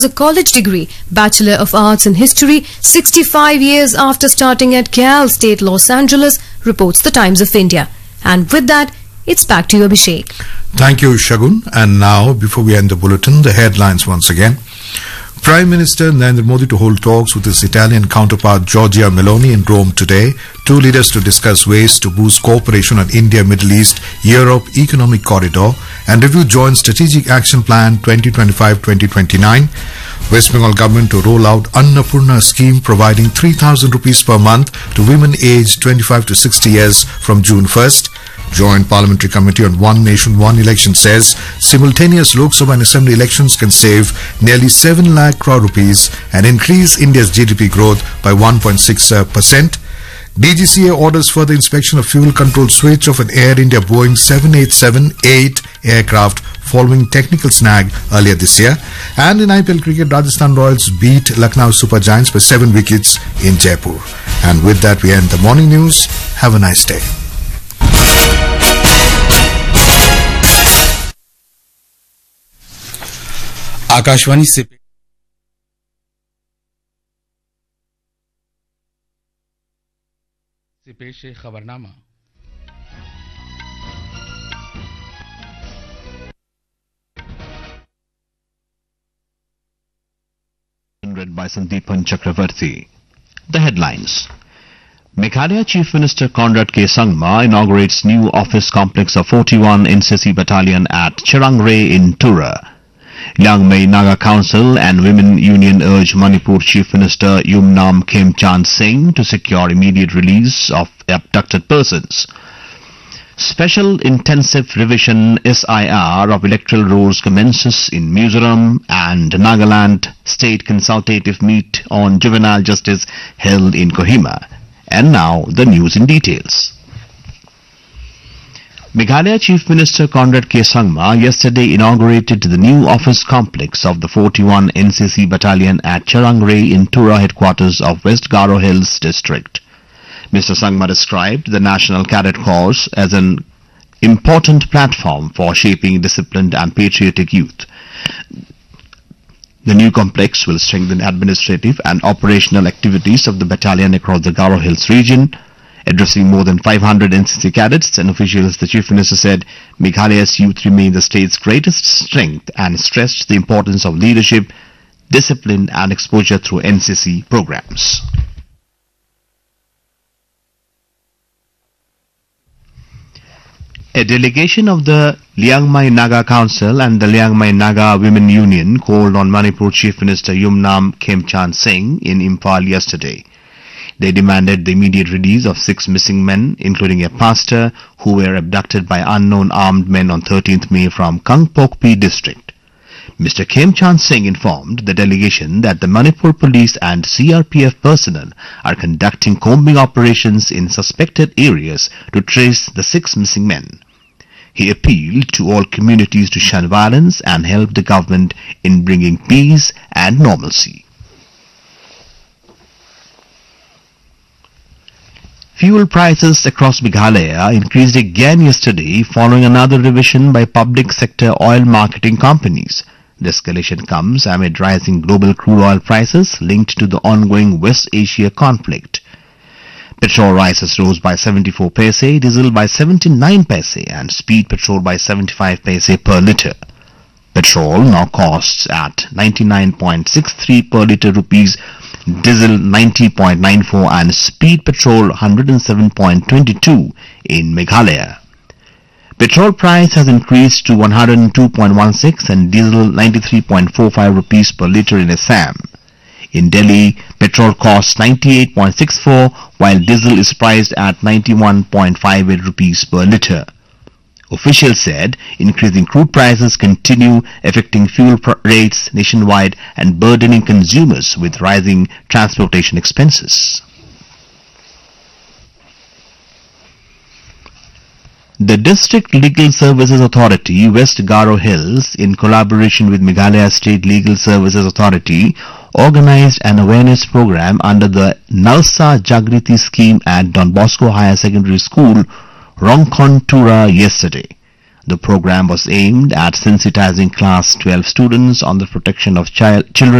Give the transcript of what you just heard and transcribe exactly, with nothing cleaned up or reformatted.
a college degree, Bachelor of Arts in History, sixty-five years after starting at Cal State Los Angeles, reports the Times of India. And with that, it's back to you, Abhishek. Thank you, Shagun. And now, before we end the bulletin, the headlines once again. Prime Minister Narendra Modi to hold talks with his Italian counterpart Giorgia Meloni in Rome today. Two leaders to discuss ways to boost cooperation on India-Middle East-Europe Economic Corridor and review Joint Strategic Action Plan twenty twenty-five to twenty twenty-nine. West Bengal government to roll out Annapurna scheme providing three thousand rupees per month to women aged twenty-five to sixty years from June first. Joint Parliamentary Committee on One Nation, One Election says simultaneous Lok Sabha and Assembly elections can save nearly seven lakh crore rupees and increase India's G D P growth by one point six percent. D G C A orders further inspection of fuel control switch of an Air India Boeing seven eight seven eight aircraft following technical snag earlier this year. And in I P L cricket, Rajasthan Royals beat Lucknow Super Giants by seven wickets in Jaipur. And with that, we end the morning news. Have a nice day. Akashvani से पेश है खबरनामा। Read by Sandeepan Chakravarti. The headlines. Meghalaya Chief Minister Conrad K. Sangma inaugurates new office complex of forty-one N C C Battalion at Cherangre in Tura. Liangmei Naga Council and Women Union urge Manipur Chief Minister Yumnam Khemchand Singh to secure immediate release of abducted persons. Special Intensive Revision S I R of electoral rolls commences in Mizoram, and Nagaland State Consultative Meet on Juvenile Justice held in Kohima. And now the news in details. Meghalaya Chief Minister Conrad K. Sangma yesterday inaugurated the new office complex of the forty-one N C C Battalion at Cherangre in Tura headquarters of West Garo Hills District. Mister Sangma described the National Cadet Corps as an important platform for shaping disciplined and patriotic youth. The new complex will strengthen administrative and operational activities of the battalion across the Garo Hills region. Addressing more than five hundred N C C cadets and officials, the Chief Minister said Meghalaya's youth remain the state's greatest strength and stressed the importance of leadership, discipline and exposure through N C C programs. A delegation of the Liangmai Naga Council and the Liangmai Naga Women Union called on Manipur Chief Minister Yumnam Khemchand Singh in Imphal yesterday. They demanded the immediate release of six missing men, including a pastor, who were abducted by unknown armed men on thirteenth May from Kangpokpi district. Mister Khemchand Singh informed the delegation that the Manipur police and C R P F personnel are conducting combing operations in suspected areas to trace the six missing men. He appealed to all communities to shun violence and help the government in bringing peace and normalcy. Fuel prices across Meghalaya increased again yesterday following another revision by public sector oil marketing companies. The escalation comes amid rising global crude oil prices linked to the ongoing West Asia conflict. Petrol prices rose by seventy-four paise, diesel by seventy-nine paise and speed petrol by seventy-five paise per litre. Petrol now costs at ninety-nine point six three per litre rupees, diesel ninety point nine four and speed petrol one hundred seven point two two in Meghalaya. Petrol price has increased to one hundred two point one six and diesel ninety-three point four five rupees per litre in Assam. In Delhi, petrol costs ninety-eight point six four while diesel is priced at ninety-one point five eight rupees per litre. Officials said increasing crude prices continue affecting fuel rates nationwide and burdening consumers with rising transportation expenses. The District Legal Services Authority, West Garo Hills, in collaboration with Meghalaya State Legal Services Authority, organized an awareness program under the Nalsa Jagriti scheme at Don Bosco Higher Secondary School, Rongkhon Tura yesterday. The program was aimed at sensitizing class twelve students on the protection of child, children